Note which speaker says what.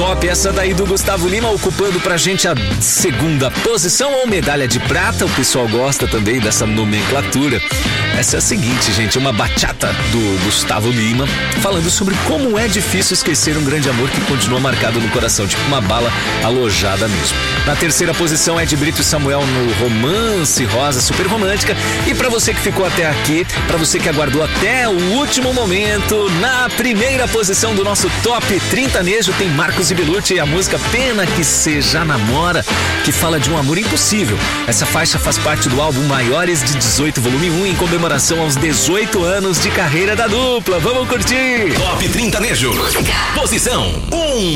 Speaker 1: top, essa daí do Gustavo Lima ocupando pra gente a segunda posição ou medalha de prata. O pessoal gosta também dessa nomenclatura. Essa é a seguinte, gente, uma bachata do Gustavo Lima falando sobre como é difícil esquecer um grande amor que continua marcado no coração, tipo uma bala alojada mesmo. Na terceira posição é de Brito e Samuel no Romance Rosa, super romântica. E pra você que ficou até aqui, pra você que aguardou até o último momento, na primeira posição do nosso Top 30 Nejo tem Marcos e Belucci e a música Pena Que Cê Já Namora, que fala de um amor impossível. Essa faixa faz parte do álbum Maiores de 18, volume 1, em comemoração aos 18 anos de carreira da dupla. Vamos curtir!
Speaker 2: Top 30 Nejo. Posição 1.